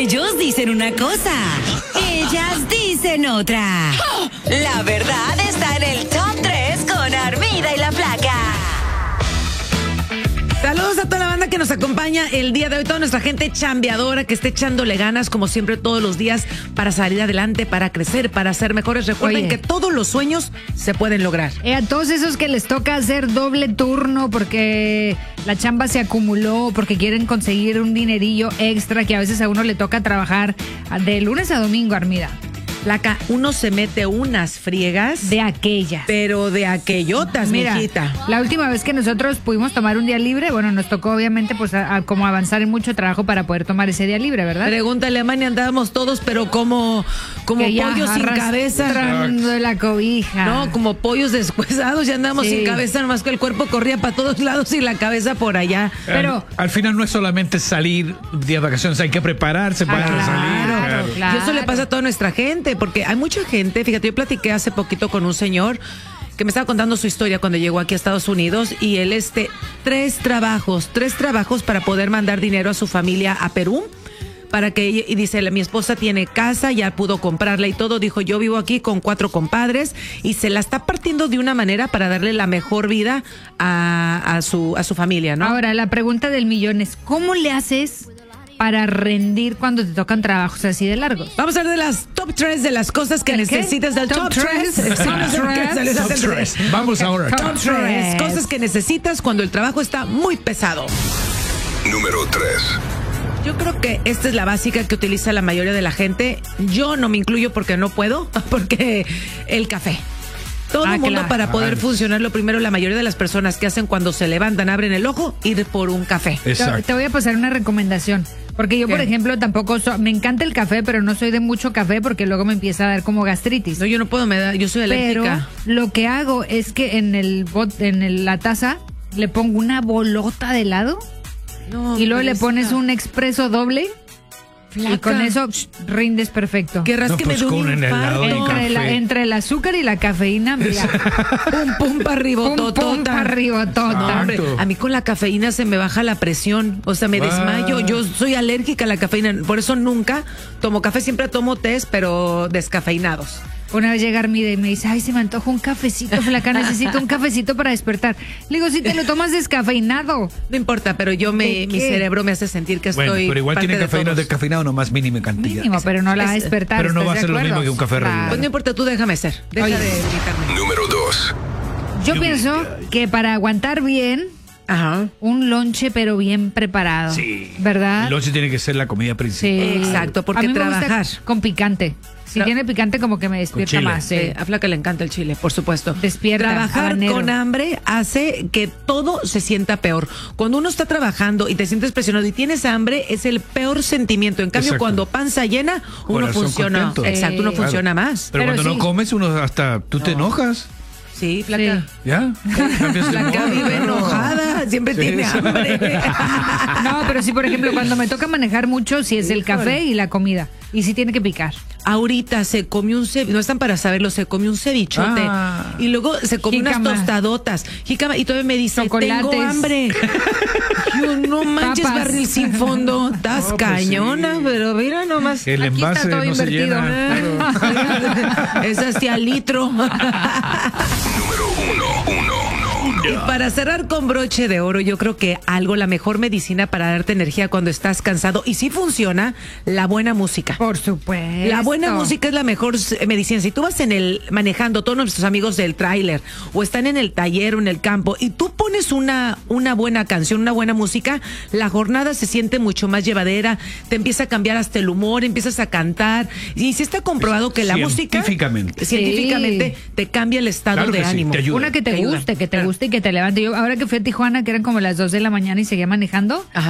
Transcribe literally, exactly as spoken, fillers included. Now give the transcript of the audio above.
Ellos dicen una cosa, ellas dicen otra. La verdad está en el Top tres con Armida y la Flaca. Saludos a toda la banda que nos acompaña el día de hoy, toda nuestra gente chambeadora que esté echándole ganas como siempre todos los días para salir adelante, para crecer, para ser mejores. Recuerden Oye. que todos los sueños se pueden lograr. Eh, a todos esos que les toca hacer doble turno porque la chamba se acumuló, porque quieren conseguir un dinerillo extra que a veces a uno le toca trabajar de lunes a domingo, Armida. Placa, uno se mete unas friegas, De aquellas. pero de aquellotas, Mira, mijita. la última vez que nosotros pudimos tomar un día libre, bueno, nos tocó obviamente pues a, a como avanzar en mucho trabajo para poder tomar ese día libre, ¿verdad? Pregúntale a Manny, andábamos todos, pero como, como Que ya pollos sin cabeza. arrastrando de la cobija. No, como pollos descuezados, ya andamos Sí. sin cabeza, nomás que el cuerpo corría para todos lados y la cabeza por allá. Pero- al, al final no es solamente salir de vacaciones, hay que prepararse para Ah, claro, salir. claro. Y eso le pasa a toda nuestra gente, porque hay mucha gente, fíjate, yo platiqué hace poquito con un señor que me estaba contando su historia cuando llegó aquí a Estados Unidos y él, este, tres trabajos, tres trabajos para poder mandar dinero a su familia a Perú. Para que ella, y dice, mi esposa tiene casa, ya pudo comprarla y todo. Dijo, yo vivo aquí con cuatro compadres y se la está partiendo de una manera para darle la mejor vida a, a su a su familia, ¿no? Ahora, la pregunta del millón es, ¿cómo le haces para rendir cuando te tocan trabajos así de largos? Vamos a hablar de las top tres de las cosas que ¿El qué? necesitas del top Top tres. tres. Top Top tres. Vamos ahora. Top Top tres. tres. Cosas que necesitas cuando el trabajo está muy pesado. Número tres. Yo creo que esta es la básica que utiliza la mayoría de la gente. Yo no me incluyo porque no puedo, porque el café. Todo Ah, el mundo claro. para poder Ah. funcionar, lo primero, la mayoría de las personas que hacen cuando se levantan, abren el ojo, ir por un café. Te, Exacto. te voy a pasar una recomendación. Porque yo, ¿Qué? por ejemplo, tampoco so- me encanta el café, pero no soy de mucho café porque luego me empieza a dar como gastritis. No, yo no puedo, me da, yo soy Pero alérgica. lo que hago es que en el bot, en el- la taza le pongo una bolota de helado No, y luego le Teresa. pones un expreso doble y Flaca. con eso psh, rindes perfecto. Querrás No, que pues me dé un con el helado infarto. y Entre, la- café. entre el azúcar y la cafeína, mira, Pum, pum, para arriba, pum, pum, para arriba, No, tota. hombre, Exacto. a mí con la cafeína se me baja la presión, o sea, me Ah. desmayo. Yo soy alérgica a la cafeína, por eso nunca tomo café, siempre tomo tés, pero descafeinados. Una vez llega Armida y me dice, ay, se me antoja un cafecito, Flaca, necesito un cafecito para despertar. Le digo, si te lo tomas descafeinado. No importa, pero yo me, ¿De mi qué? cerebro me hace sentir que Bueno, estoy pero igual parte tiene de cafeína todos. descafeinado, nomás mínima cantidad. Mínimo, pero no la va a Es- despertar. pero no ¿estás va a de ser lo acuerdo? mismo que un café regular. Pues no importa, tú déjame ser. Deja Oye. de gritarme. Número dos. Yo pienso que para aguantar bien, Ajá. un lonche, pero bien preparado. Sí. ¿Verdad? El lonche tiene que ser la comida principal. Sí. Exacto, porque a mí me trabajar. gusta con picante. Si Tra- tiene picante, como que me despierta chile. más. sí. Eh, a Flaca le encanta el chile, por supuesto. Despierta, Trabajar habanero. con hambre hace que todo se sienta peor. Cuando uno está trabajando y te sientes presionado y tienes hambre, es el peor sentimiento. En cambio, Exacto. cuando panza llena, uno Corazón funciona. contento. Exacto, uno Sí. funciona Claro. más. Pero, Pero cuando sí. no comes, uno hasta tú te enojas. Sí, Flaca. Sí. ¿Ya? Cambias de Flaca humor, vive claro. enojada, siempre Sí, tiene sí. hambre. No, pero sí, por ejemplo, cuando me toca manejar mucho, sí es el Híjole. café y la comida. Y sí tiene que picar. Ahorita se comió un ceviche, no están para saberlo, se comió un cevichote Ah. y luego se comió unas Jícama. tostadotas, jícama, y todavía me dice, Chocolates. tengo hambre. Yo, no manches, Papas. barril sin fondo, estás No, pues cañona, sí. pero mira nomás. El Aquí está envase todo no se invertido. llena. Claro. Es hasta al litro. Número uno. Uno. Uno. Y para cerrar con broche de oro, yo creo que algo, la mejor medicina para darte energía cuando estás cansado, y sí funciona, la buena música. Por supuesto. La buena música es la mejor eh, medicina. Si tú vas en el manejando, todos nuestros amigos del tráiler, o están en el taller o en el campo, y tú pones una, una buena canción, una buena música, la jornada se siente mucho más llevadera, te empieza a cambiar hasta el humor, empiezas a cantar. Y sí está comprobado que la música Científicamente. científicamente Sí. te cambia el estado Claro de que sí, ánimo. te ayuda. Una que te, Te ayuda. guste, que te guste y que te levante. Yo ahora que fui a Tijuana, que eran como las dos de la mañana y seguía manejando, Ajá.